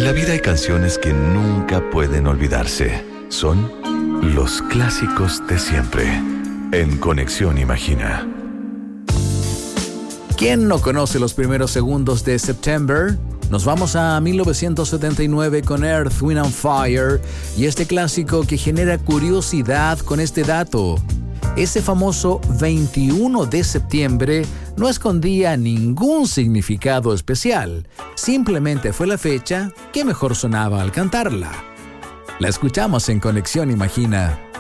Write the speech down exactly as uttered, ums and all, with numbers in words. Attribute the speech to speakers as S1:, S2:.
S1: En la vida hay canciones que nunca pueden olvidarse. Son los clásicos de siempre. En Conexión Imagina.
S2: ¿Quién no conoce los primeros segundos de September? Nos vamos a mil novecientos setenta y nueve con Earth, Wind and Fire y este clásico que genera curiosidad con este dato. Ese famoso veintiuno de septiembre no escondía ningún significado especial. Simplemente fue la fecha que mejor sonaba al cantarla. La escuchamos en Conexión Imagina.